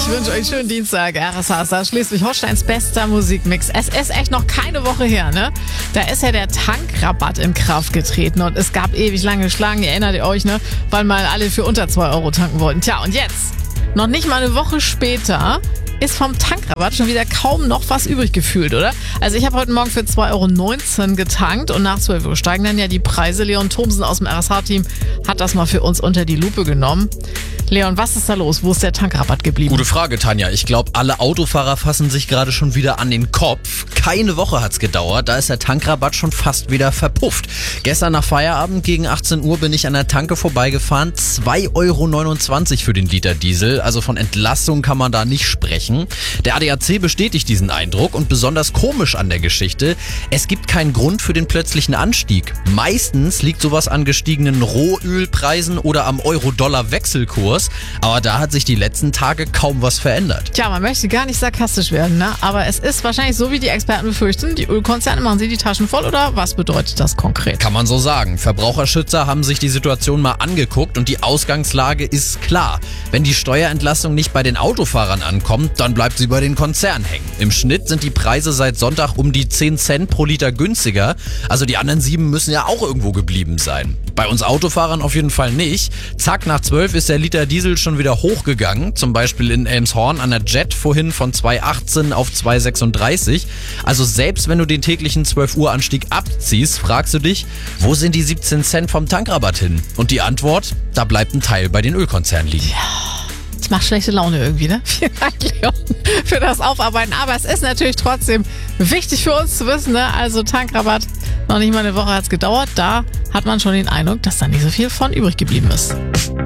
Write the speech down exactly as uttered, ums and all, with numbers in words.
Ich wünsche euch einen schönen Dienstag. R S H ist Schleswig-Holsteins bester Musikmix. Es ist echt noch keine Woche her, ne? Da ist ja der Tankrabatt in Kraft getreten und es gab ewig lange Schlangen, erinnert ihr euch, ne? Weil mal alle für unter zwei Euro tanken wollten. Tja, und jetzt, noch nicht mal eine Woche später, ist vom Tankrabatt schon wieder kaum noch was übrig gefühlt, oder? Also ich habe heute Morgen für zwei Euro neunzehn getankt und nach zwölf Uhr steigen dann ja die Preise. Leon Thomsen aus dem R S H-Team hat das mal für uns unter die Lupe genommen. Leon, was ist da los? Wo ist der Tankrabatt geblieben? Gute Frage, Tanja. Ich glaube, alle Autofahrer fassen sich gerade schon wieder an den Kopf. Keine Woche hat's gedauert, da ist der Tankrabatt schon fast wieder verpufft. Gestern nach Feierabend gegen achtzehn Uhr bin ich an der Tanke vorbeigefahren. zwei Euro neunundzwanzig für den Liter Diesel. Also von Entlastung kann man da nicht sprechen. Der A D A C bestätigt diesen Eindruck und besonders komisch an der Geschichte, es gibt keinen Grund für den plötzlichen Anstieg. Meistens liegt sowas an gestiegenen Rohölpreisen oder am Euro-Dollar-Wechselkurs. Aber da hat sich die letzten Tage kaum was verändert. Tja, man möchte gar nicht sarkastisch werden, ne? Aber es ist wahrscheinlich so, wie die Experten befürchten. Die Ölkonzerne machen sie die Taschen voll, oder was bedeutet das konkret? Kann man so sagen. Verbraucherschützer haben sich die Situation mal angeguckt und die Ausgangslage ist klar. Wenn die Steuerentlastung nicht bei den Autofahrern ankommt, dann bleibt sie bei den Konzernen hängen. Im Schnitt sind die Preise seit Sonntag um die zehn Cent pro Liter günstiger. Also die anderen sieben müssen ja auch irgendwo geblieben sein. Bei uns Autofahrern auf jeden Fall nicht. Zack, nach zwölf ist der Liter Diesel schon wieder hochgegangen. Zum Beispiel in Elmshorn an der Jet vorhin von zwei achtzehn auf zwei sechsunddreißig. Also selbst wenn du den täglichen zwölf Uhr Anstieg abziehst, fragst du dich, wo sind die siebzehn Cent vom Tankrabatt hin? Und die Antwort, da bleibt ein Teil bei den Ölkonzernen liegen. Ja, das macht schlechte Laune irgendwie, ne? Vielen Dank, Leon, für das Aufarbeiten. Aber es ist natürlich trotzdem wichtig für uns zu wissen, ne? Also Tankrabatt, noch nicht mal eine Woche hat es gedauert. Da hat man schon den Eindruck, dass da nicht so viel von übrig geblieben ist.